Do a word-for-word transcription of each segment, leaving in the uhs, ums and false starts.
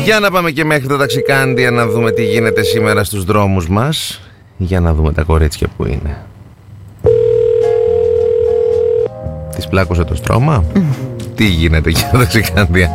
Για να πάμε και μέχρι το ταξικάντια να δούμε τι γίνεται σήμερα στους δρόμους μας. Για να δούμε τα κορίτσια που είναι. Της πλάκωσε το στρώμα. Mm. Τι γίνεται εκεί τα ταξικάντια.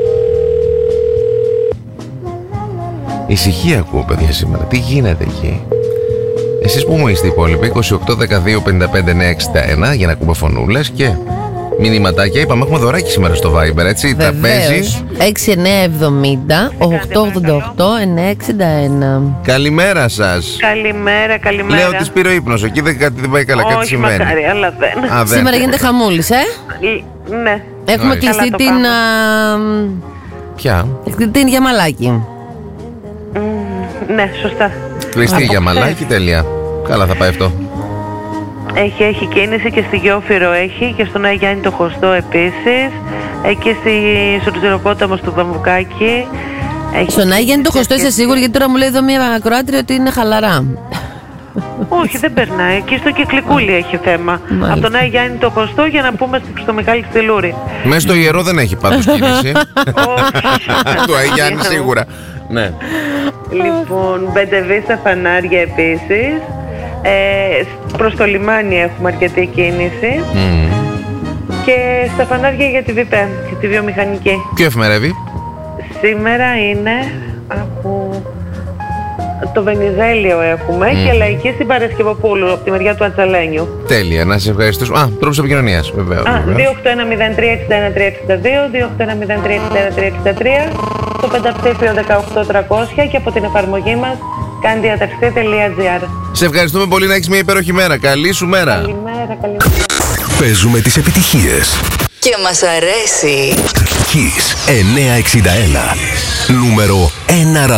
Ησυχία ακούω, παιδιά, σήμερα. Τι γίνεται εκεί. Εσείς που μου είστε οι υπόλοιποι? Είκοσι οκτώ δεκαδύο πενήντα πέντε εννιακόσια εξήντα ένα για να ακούμε φωνούλες και μηνυματάκια. Είπαμε έχουμε δωράκι σήμερα στο Viber, έτσι. Βεβαίως. Τα παίζει έξι εννιά εβδομήντα οκτακόσια ογδόντα οκτώ εννιακόσια εξήντα ένα. Καλημέρα σας. Καλημέρα, καλημέρα. Λέω της πήρε ο ύπνος. Εκεί δεν, κάτι δεν πάει καλά. Όχι, κάτι σημαίνει. μακάρι, αλλά δεν. Α, δεν. Σήμερα γίνεται χαμούλης, ε. Ναι. Έχουμε Ωραία. κλειστεί Καλά το την, πάμε. α, Ποια? την Γιαμαλάκη. Μ, ναι, σωστά. Κλειστή για χθες. μαλάκι, τέλεια. Καλά θα πάει αυτό. Έχει, έχει κίνηση και στη Γιόφυρο έχει και στον Άγιο Γιάννη το Χωστό επίσης. Εκεί στη, στο Τζεροπόταμο στο Βαμβουκάκι. Έχει Στον Άγιο Γιάννη το κίνηση Χωστό και- είσαι σίγουρη? Γιατί τώρα μου λέει εδώ μια ακροάτρια ότι είναι χαλαρά. Όχι, δεν περνάει. Εκεί στο Κυκλικούλι έχει θέμα. Μάλιστα. Από τον Άγιο Γιάννη το Χωστό για να πούμε στο Μιχάλη Στυλούρη. Μέσα στο ιερό δεν έχει πάντως κίνηση. Όχι. Του Αγιάννη σίγουρα. Ναι. Λοιπόν, Μπεντεβί στα φανάρια επίσης. Ε, προς το λιμάνι έχουμε αρκετή κίνηση. Mm. Και στα φανάρια για τη ΒΙΠΕ, για τη βιομηχανική. Ποιο εφημερεύει? Σήμερα είναι από το Βενιζέλιο έχουμε Mm. και Λαϊκή στην Παρασκευοπούλου, από τη μεριά του Ατσαλένιου. Τέλεια, να σε ευχαριστήσω. Α, τρόπος επικοινωνίας, βεβαίως. Α, βεβαίως. δύο οκτώ ένα μηδέν τρία έξι ένα τρία έξι δύο, δύο οκτώ ένα μηδέν τρία έξι ένα τρία έξι τρία, το πενταψήφιο δεκαοκτώ τριακόσια και από την εφαρμογή μας κάνδιαταξί τελεία τζι άρ. Σε ευχαριστούμε πολύ, να έχεις μια υπέροχη μέρα. Καλή σου μέρα. Καλημέρα, καλημέρα. Παίζουμε τις επιτυχίες. Και μας αρέσει. Kiss εννιακόσια εξήντα ένα. Νούμερο ένα.